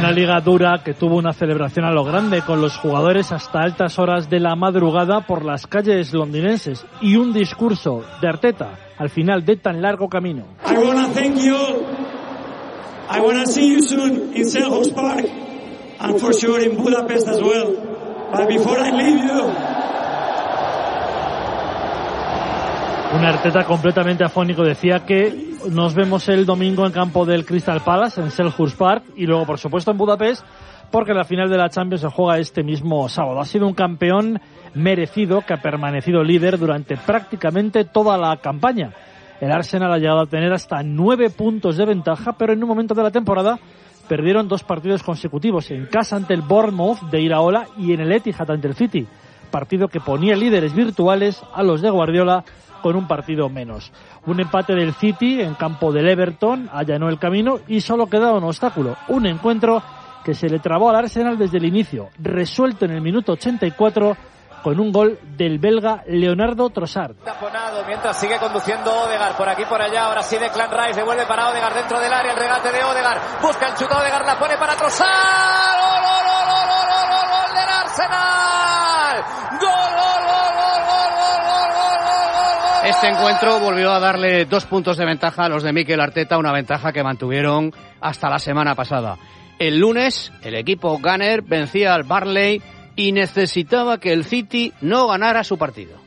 Una liga dura que tuvo una celebración a lo grande con los jugadores hasta altas horas de la madrugada por las calles londinenses y un discurso de Arteta al final de tan largo camino. I want to thank you all. I want to see you soon in Selhurst Park and for sure in Budapest as well. But before I leave you, un Arteta completamente afónico decía que nos vemos el domingo en campo del Crystal Palace, en Selhurst Park, y luego, por supuesto, en Budapest, porque la final de la Champions se juega este mismo sábado. Ha sido un campeón merecido que ha permanecido líder durante prácticamente toda la campaña. El Arsenal ha llegado a tener hasta 9 puntos de ventaja, pero en un momento de la temporada perdieron 2 partidos consecutivos, en casa ante el Bournemouth de Iraola y en el Etihad ante el City, partido que ponía líderes virtuales a los de Guardiola con un partido menos. Un empate del City en campo del Everton allanó el camino y solo quedaba un obstáculo, un encuentro que se le trabó al Arsenal desde el inicio, resuelto en el minuto 84 con un gol del belga Leonardo Trossard. Taponado mientras sigue conduciendo Odegaard por aquí por allá, ahora sí Declan Rice, devuelve para Odegaard dentro del área, el regate de Odegaard, busca el chute Odegaard, la pone para Trossard, gol del Arsenal, gol. Este encuentro volvió a darle 2 puntos de ventaja a los de Mikel Arteta, una ventaja que mantuvieron hasta la semana pasada. El lunes, el equipo Gunner vencía al Burnley y necesitaba que el City no ganara su partido.